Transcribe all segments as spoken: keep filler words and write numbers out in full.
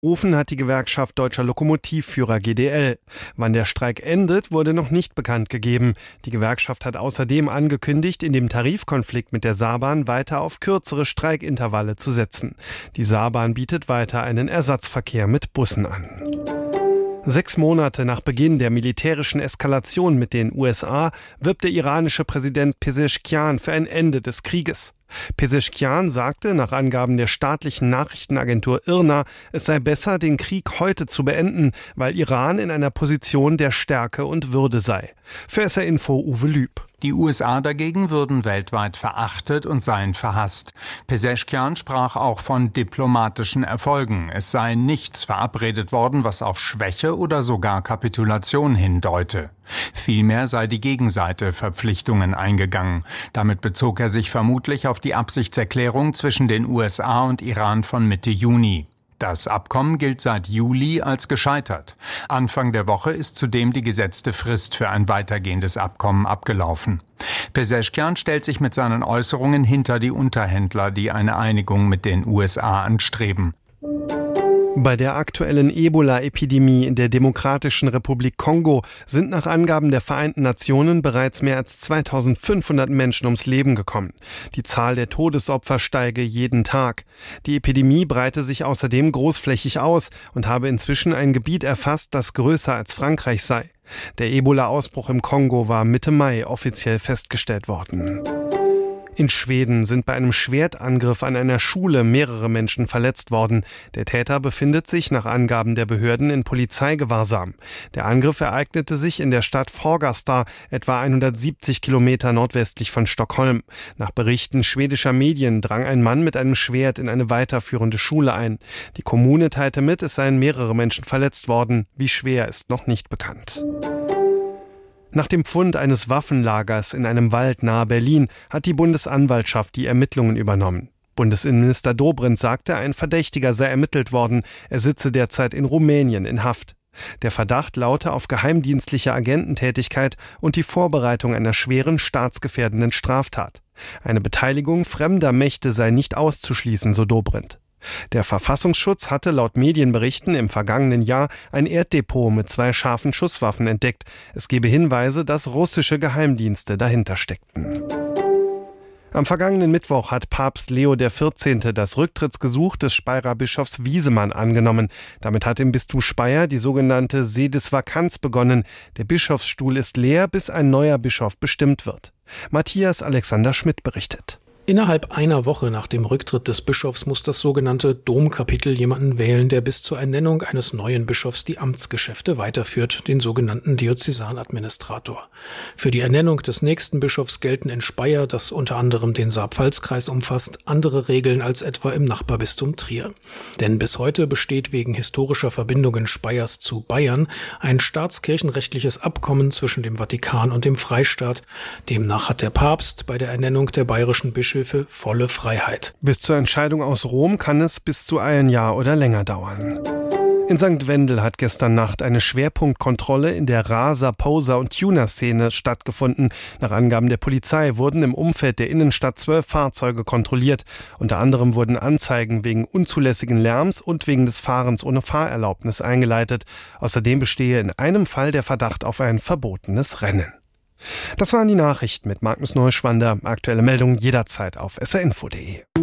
Rufen hat die Gewerkschaft Deutscher Lokomotivführer G D L. Wann der Streik endet, wurde noch nicht bekannt gegeben. Die Gewerkschaft hat außerdem angekündigt, in dem Tarifkonflikt mit der Saarbahn weiter auf kürzere Streikintervalle zu setzen. Die Saarbahn bietet weiter einen Ersatzverkehr mit Bussen an. Sechs Monate nach Beginn der militärischen Eskalation mit den U S A wirbt der iranische Präsident Pezeshkian für ein Ende des Krieges. Pezeshkian sagte nach Angaben der staatlichen Nachrichtenagentur I R N A, es sei besser, den Krieg heute zu beenden, weil Iran in einer Position der Stärke und Würde sei. Für S R Info Uwe Lüb. Die U S A dagegen würden weltweit verachtet und seien verhasst. Pezeshkian sprach auch von diplomatischen Erfolgen. Es sei nichts verabredet worden, was auf Schwäche oder sogar Kapitulation hindeute. Vielmehr sei die Gegenseite Verpflichtungen eingegangen. Damit bezog er sich vermutlich auf die Absichtserklärung zwischen den U S A und Iran von Mitte Juni. Das Abkommen gilt seit Juli als gescheitert. Anfang der Woche ist zudem die gesetzte Frist für ein weitergehendes Abkommen abgelaufen. Pezeshkian stellt sich mit seinen Äußerungen hinter die Unterhändler, die eine Einigung mit den U S A anstreben. Bei der aktuellen Ebola-Epidemie in der Demokratischen Republik Kongo sind nach Angaben der Vereinten Nationen bereits mehr als zweitausendfünfhundert Menschen ums Leben gekommen. Die Zahl der Todesopfer steige jeden Tag. Die Epidemie breite sich außerdem großflächig aus und habe inzwischen ein Gebiet erfasst, das größer als Frankreich sei. Der Ebola-Ausbruch im Kongo war Mitte Mai offiziell festgestellt worden. In Schweden sind bei einem Schwertangriff an einer Schule mehrere Menschen verletzt worden. Der Täter befindet sich nach Angaben der Behörden in Polizeigewahrsam. Der Angriff ereignete sich in der Stadt Fagersta, etwa hundertsiebzig Kilometer nordwestlich von Stockholm. Nach Berichten schwedischer Medien drang ein Mann mit einem Schwert in eine weiterführende Schule ein. Die Kommune teilte mit, es seien mehrere Menschen verletzt worden. Wie schwer ist noch nicht bekannt. Nach dem Fund eines Waffenlagers in einem Wald nahe Berlin hat die Bundesanwaltschaft die Ermittlungen übernommen. Bundesinnenminister Dobrindt sagte, ein Verdächtiger sei ermittelt worden. Er sitze derzeit in Rumänien in Haft. Der Verdacht laute auf geheimdienstliche Agententätigkeit und die Vorbereitung einer schweren staatsgefährdenden Straftat. Eine Beteiligung fremder Mächte sei nicht auszuschließen, so Dobrindt. Der Verfassungsschutz hatte laut Medienberichten im vergangenen Jahr ein Erddepot mit zwei scharfen Schusswaffen entdeckt. Es gebe Hinweise, dass russische Geheimdienste dahinter steckten. Am vergangenen Mittwoch hat Papst Leo der vierzehnte das Rücktrittsgesuch des Speyerer Bischofs Wiesemann angenommen. Damit hat im Bistum Speyer die sogenannte Sedisvakanz begonnen. Der Bischofsstuhl ist leer, bis ein neuer Bischof bestimmt wird. Matthias Alexander Schmidt berichtet. Innerhalb einer Woche nach dem Rücktritt des Bischofs muss das sogenannte Domkapitel jemanden wählen, der bis zur Ernennung eines neuen Bischofs die Amtsgeschäfte weiterführt, den sogenannten Diözesanadministrator. Für die Ernennung des nächsten Bischofs gelten in Speyer, das unter anderem den Saar-Pfalz-Kreis umfasst, andere Regeln als etwa im Nachbarbistum Trier. Denn bis heute besteht wegen historischer Verbindungen Speyers zu Bayern ein staatskirchenrechtliches Abkommen zwischen dem Vatikan und dem Freistaat. Demnach hat der Papst bei der Ernennung der bayerischen Bischöfe volle Freiheit. Bis zur Entscheidung aus Rom kann es bis zu ein Jahr oder länger dauern. In Sankt Wendel hat gestern Nacht eine Schwerpunktkontrolle in der Raser-, Poser- und Tuner-Szene stattgefunden. Nach Angaben der Polizei wurden im Umfeld der Innenstadt zwölf Fahrzeuge kontrolliert. Unter anderem wurden Anzeigen wegen unzulässigen Lärms und wegen des Fahrens ohne Fahrerlaubnis eingeleitet. Außerdem bestehe in einem Fall der Verdacht auf ein verbotenes Rennen. Das waren die Nachrichten mit Magnus Neuschwander. Aktuelle Meldungen jederzeit auf s r info punkt d e.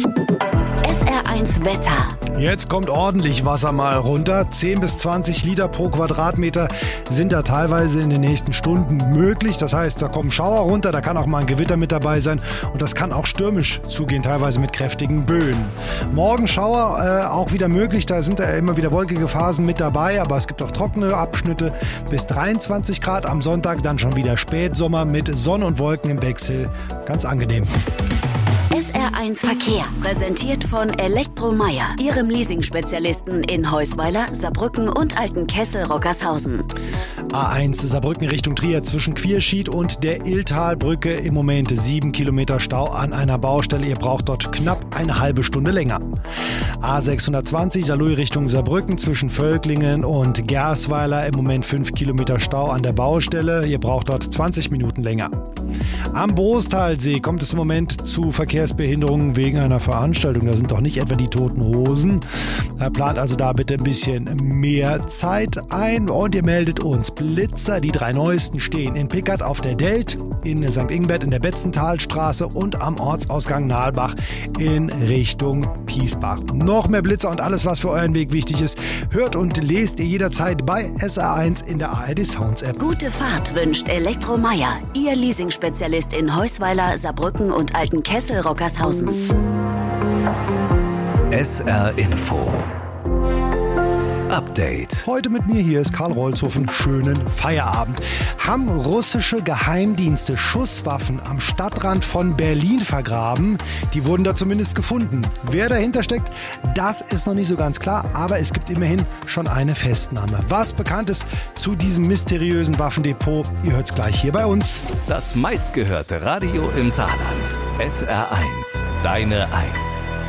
S R eins Wetter. Jetzt kommt ordentlich Wasser mal runter. zehn bis zwanzig Liter pro Quadratmeter sind da teilweise in den nächsten Stunden möglich. Das heißt, da kommen Schauer runter, da kann auch mal ein Gewitter mit dabei sein. Und das kann auch stürmisch zugehen, teilweise mit kräftigen Böen. Morgen Schauer äh, auch wieder möglich. Da sind da immer wieder wolkige Phasen mit dabei. Aber es gibt auch trockene Abschnitte. Bis dreiundzwanzig Grad am Sonntag, dann schon wieder Spätsommer mit Sonne und Wolken im Wechsel. Ganz angenehm. S R eins Verkehr, präsentiert von Elektromeier, Ihrem Leasing-Spezialisten in Heusweiler, Saarbrücken und Altenkessel-Rockershausen. A eins Saarbrücken Richtung Trier zwischen Quierschied und der Illtalbrücke im Moment sieben Kilometer Stau an einer Baustelle. Ihr braucht dort knapp eine halbe Stunde länger. A sechshundertzwanzig Saarlouis Richtung Saarbrücken zwischen Völklingen und Gersweiler im Moment fünf Kilometer Stau an der Baustelle. Ihr braucht dort zwanzig Minuten länger. Am Boostalsee kommt es im Moment zu Verkehr Verkehrsbehinderungen wegen einer Veranstaltung. Das sind doch nicht etwa die Toten Hosen. Er plant also da bitte ein bisschen mehr Zeit ein und ihr meldet uns Blitzer. Die drei neuesten stehen in Pickert auf der Delt, in Sankt Ingbert in der Betzenthalstraße und am Ortsausgang Nahlbach in Richtung Piesbach. Noch mehr Blitzer und alles, was für euren Weg wichtig ist, hört und lest ihr jederzeit bei S R eins in der A R D Sounds App. Gute Fahrt wünscht Elektromeier, Ihr Leasingspezialist in Heusweiler, Saarbrücken und Altenkessel-Rockershausen. S R Info Update. Heute mit mir hier ist Karl Rolzhofen. Schönen Feierabend. Haben russische Geheimdienste Schusswaffen am Stadtrand von Berlin vergraben? Die wurden da zumindest gefunden. Wer dahinter steckt, das ist noch nicht so ganz klar, aber es gibt immerhin schon eine Festnahme. Was bekannt ist zu diesem mysteriösen Waffendepot, ihr hört es gleich hier bei uns. Das meistgehörte Radio im Saarland. S R eins, deine Eins.